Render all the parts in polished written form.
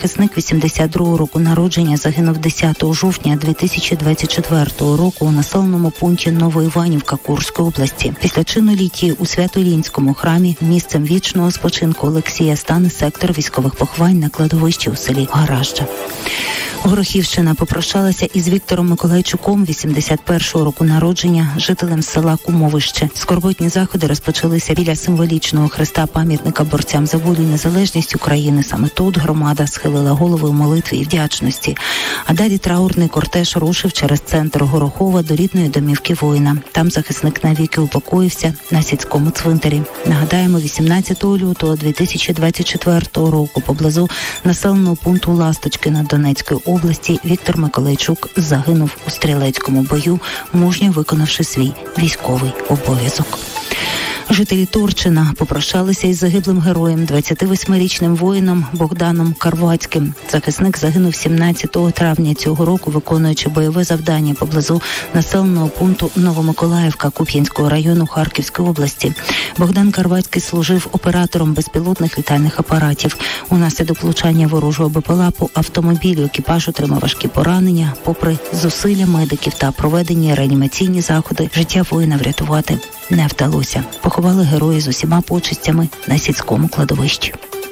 Захисник 82-го року народження загинув 10 жовтня 2024 року у населеному пункті Новоіванівка Курської області. Після чину літії у Свято-Ілінському храмі місцем вічного спочинку Олексія стане сектор військових поховань на кладовищі у селі Гаражджа. Горохівщина попрощалася із Віктором Миколайчуком, 81-го року народження, жителем села Кумовище. Скорботні заходи розпочалися біля символічного хреста пам'ятника борцям за волю і незалежність України. Саме тут громада схилила голови у молитві і вдячності. А далі траурний кортеж рушив через центр Горохова до рідної домівки воїна. Там захисник навіки упокоївся на сільському цвинтарі. Нагадаємо, 18 лютого 2024 року поблизу населеного пункту Ласточкина Донецької області Віктор Миколайчук загинув у стрілецькому бою, мужньо виконавши свій військовий обов'язок. Жителі Турчина попрощалися із загиблим героєм, 28-річним воїном Богданом Карвацьким. Захисник загинув 17 травня цього року, виконуючи бойове завдання поблизу населеного пункту Новомиколаївка Куп'янського району Харківської області. Богдан Карвацький служив оператором безпілотних літальних апаратів. Унаслідок влучання ворожого БПЛА по автомобілю екіпаж отримав важкі поранення. Попри зусилля медиків та проведені реанімаційні заходи, життя воїна врятувати не вдалося. Поховали герої з усіма почестями на сільському кладовищі.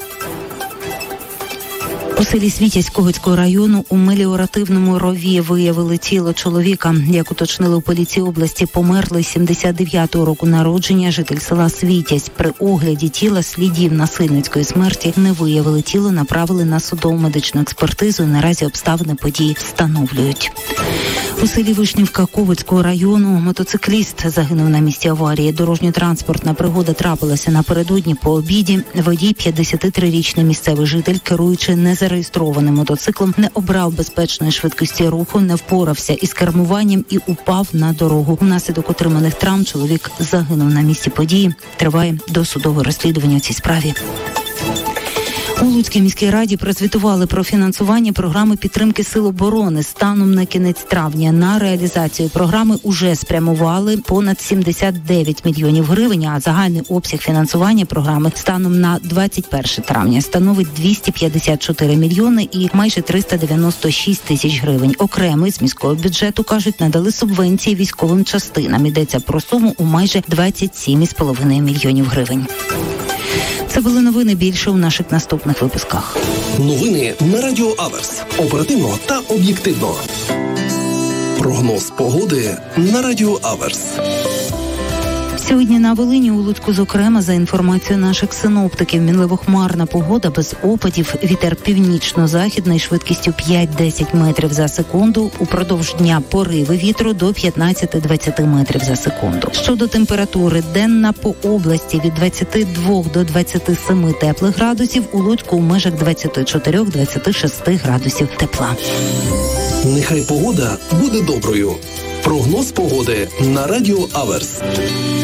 У селі Світязь Когутського району у меліоративному рові виявили тіло чоловіка. Як уточнили у поліції області, померлий 79-го року народження житель села Світязь. При огляді тіла слідів насильницької смерті не виявили. Тіло направили на судово-медичну експертизу і наразі обставини події встановлюють. У селі Вишнівка Ковицького району мотоцикліст загинув на місці аварії. Дорожньо-транспортна пригода трапилася напередодні по обіді. Водій, 53-річний місцевий житель, керуючи незареєстрованим мотоциклом, не обрав безпечної швидкості руху, не впорався із кермуванням і упав на дорогу. Внаслідок отриманих травм чоловік загинув на місці події. Триває досудове розслідування у цій справі. У Луцькій міській раді прозвітували про фінансування програми підтримки сил оборони. Станом на кінець травня на реалізацію програми уже спрямували понад 79 мільйонів гривень, а загальний обсяг фінансування програми станом на 21 травня становить 254 мільйони і майже 396 тисяч гривень. Окремо з міського бюджету, кажуть, надали субвенції військовим частинам. Йдеться про суму у майже 27,5 мільйонів гривень. Це були новини, більше у наших наступних випусках. Новини на Радіо Аверс. Оперативно та об'єктивно. Прогноз погоди на Радіо Аверс. Сьогодні на Волині, у Луцьку, зокрема, за інформацією наших синоптиків, мінливо-хмарна погода без опадів, вітер північно-західний швидкістю 5-10 метрів за секунду. Упродовж дня пориви вітру до 15-20 метрів за секунду. Щодо температури, денна по області від 22 до 27 теплих градусів, у Луцьку у межах 24-26 градусів тепла. Нехай погода буде доброю. Прогноз погоди на Радіо Аверс.